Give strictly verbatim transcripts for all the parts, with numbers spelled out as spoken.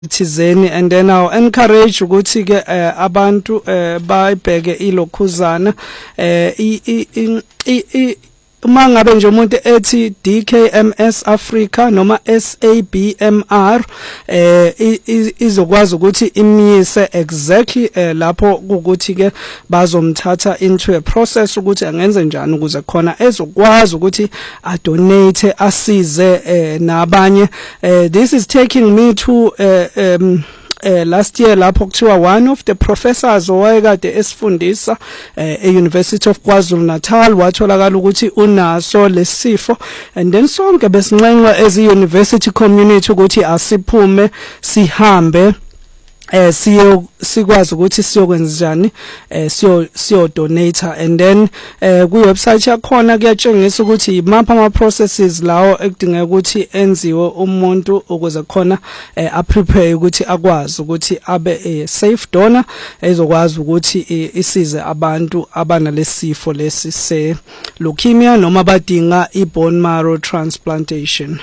thizeni, and then I'll encourage ukuthi ke abantu bayibheke ilokhuzana eh uma ngabe nje umuntu ethi D K M S Africa noma S A B M R eh izokwazi ukuthi imiyise exactly lapho ukuthi ke bazomthatha into a process ukuthi angenze njani ukuze khona ezokwazi ukuthi a donate asize nabanye. This is taking me to um Uh, last year lapho kuthiwa one of the professors owayekade esifundisa uh, e-University of KwaZulu-Natal watholakala ukuthi unaso lesifo, and then sonke besinxenxa as i-university community ukuthi asiphume sihambe eh siyo sikwazi ukuthi siyokwenza njani eh siyo siyo donate, and then eh ku website yakhona kuyatshengisa ukuthi imapha ama processes lawo ekudingeka ukuthi enziwe umuntu ukuze khona eh a prepare ukuthi akwazi ukuthi abe a safe donor ezokwazi ukuthi isize abantu abanalesifo lesi se leukemia noma badinga i bone marrow transplantation.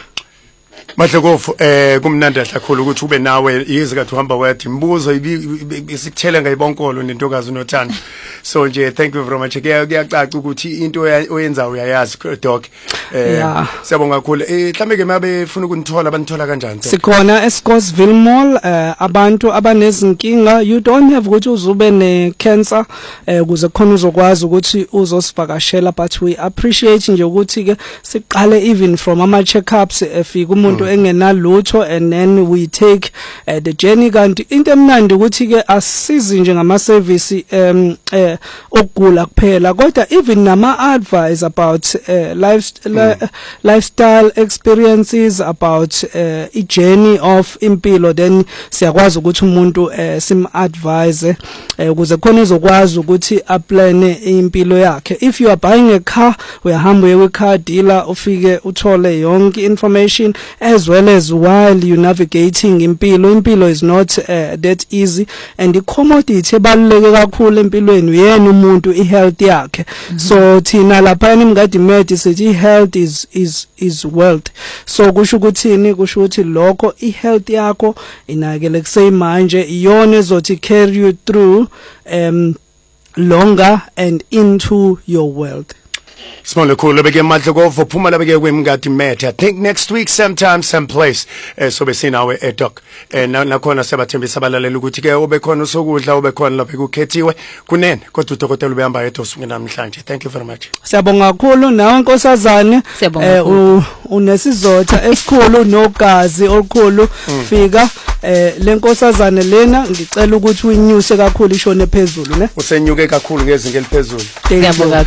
Mahlekofu eh kumnandi kakhulu ukuthi ube nawe yize kathi uhamba wathi imbuzo isikuthele ngayibonkolo nentokazi unothando. So nje thank you very much. Kuyacaca ukuthi into oyenza uyayazi doc. Eh siyabonga kakhulu. Eh mhlambe ke mabe ufuna ukunithola banithola kanjani? Sikhona eScottsville Mall abantu abanezinkinga, you don't have ukuthi uzube ne cancer ukuze khona uzokwazi ukuthi uzosivakashela, but we appreciate nje ukuthi ke siqale even from ama checkups efika umuntu engenalutho, and then we take uh, the journey. Kanti into emnandi ukuthi ke asisizi nje ngama service um eh okugula kuphela kodwa even nama advice about uh, life mm. lifestyle experiences about uh, a journey of impilo, then siyakwazi ukuthi umuntu uh, sim advise ukuze uh, khona izokwazi ukuthi a plan impilo yakhe. If you are buying a car, uyahamba uye car dealer ufike uthole yonke information, as well as while you navigating impilo. Impilo is not uh, that easy, and the commodity ebaluleke kakhulu empilweni uyena umuntu i health yakhe. Mm -hmm. So thina lapha nimngadi med sithi health is is is wealth. So kusho ukuthini? Kusho ukuthi lokho i health yakho inakele kusey manje iyona ezothi carry you through um longer and into your wealth. Small cool beke madloko for phuma la beke kwemngadi met. I think next week sometime same place eh so bese nawe e doc eh nakhona sebathembisa abalalela ukuthi ke ube khona usokudla ube khona lapha kukhethiwe kunene kodwa udokotela ubehamba yedwa usuku namhlanje. Thank you very much. Siyabonga kakhulu nawe Nkosazane eh unesizotha esikhulu nogazi olukhulu fika eh lenkosazane lena ngicela ukuthi uyinyuse kakhulu ishone phezulu ne usenyuke kakhulu ngezinga eliphezulu. Ngiyabonga.